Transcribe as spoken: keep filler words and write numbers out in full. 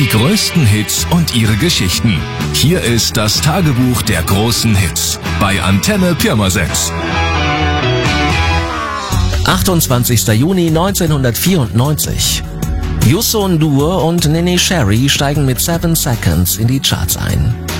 Die größten Hits und ihre Geschichten. Hier ist das Tagebuch der großen Hits bei Antenne Pirmasens. achtundzwanzigster Juni neunzehnhundertvierundneunzig. Youssou N'Dour und Neneh Cherry steigen mit Seven Seconds in die Charts ein.